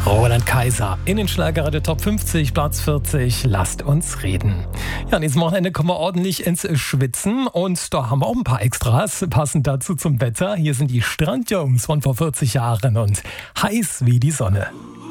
Roland Kaiser in den Schlagerradio Top 50, Platz 40. Lasst uns reden. Ja, nächstes Wochenende kommen wir ordentlich ins Schwitzen und da haben wir auch ein paar Extras passend dazu zum Wetter. Hier sind die Strandjungs von vor 40 Jahren und heiß wie die Sonne.